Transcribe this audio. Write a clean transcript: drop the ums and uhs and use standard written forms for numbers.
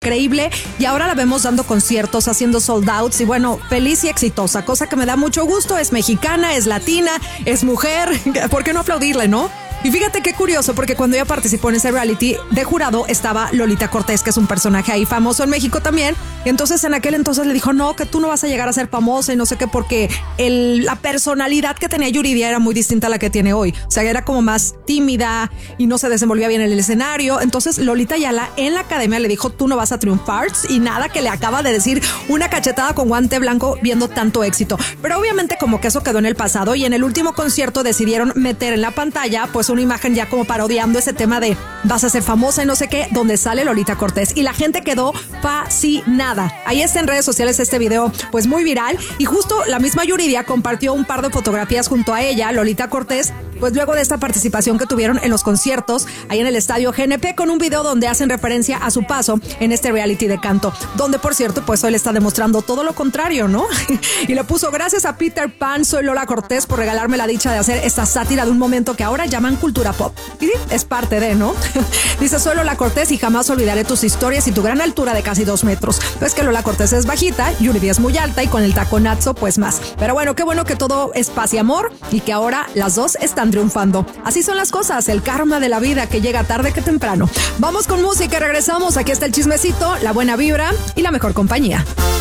increíble y ahora la vemos dando conciertos, haciendo sold outs y bueno, feliz y exitosa, cosa que me da mucho gusto. Es mexicana, es latina, es mujer. ¿Por qué no aplaudirle, no? Y fíjate qué curioso, porque cuando ella participó en ese reality de jurado estaba Lolita Cortés, que es un personaje ahí famoso en México también. Y entonces en aquel entonces le dijo, no, que tú no vas a llegar a ser famosa y no sé qué, porque la personalidad que tenía Yuridia era muy distinta a la que tiene hoy. O sea, era como más tímida y no se desenvolvía bien en el escenario. Entonces Lolita Ayala en la academia le dijo, tú no vas a triunfar, y nada, que le acaba de decir una cachetada con guante blanco viendo tanto éxito. Pero obviamente como que eso quedó en el pasado y en el último concierto decidieron meter en la pantalla pues una imagen ya como parodiando ese tema de vas a ser famosa y no sé qué, donde sale Lolita Cortés y la gente quedó fascinada. Ahí está en redes sociales este video pues muy viral y justo la misma Yuridia compartió un par de fotografías junto a ella, Lolita Cortés, pues luego de esta participación que tuvieron en los conciertos ahí en el estadio GNP, con un video donde hacen referencia a su paso en este reality de canto, donde por cierto pues hoy le está demostrando todo lo contrario, ¿no? Y le puso, gracias a Peter Pan, soy Lola Cortés por regalarme la dicha de hacer esta sátira de un momento que ahora llaman cultura pop. Y sí, es parte de, ¿no? Dice, soy Lola Cortés y jamás olvidaré tus historias y tu gran altura de casi 2 metros. Pues que Lola Cortés es bajita, Yuridia es muy alta y con el taconazo pues más. Pero bueno, qué bueno que todo es paz y amor y que ahora las dos están triunfando. Así son las cosas, el karma de la vida que llega tarde que temprano. Vamos con música y regresamos. Aquí está el chismecito, la buena vibra y la mejor compañía.